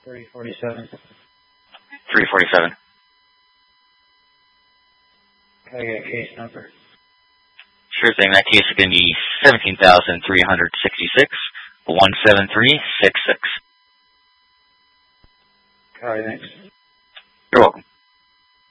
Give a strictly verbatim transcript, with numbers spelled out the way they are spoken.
three forty-seven. three forty-seven. Can I get a case number? Sure thing. That case is going to be seventeen thousand three hundred sixty-six, one seven three six six. All right, thanks. You're welcome.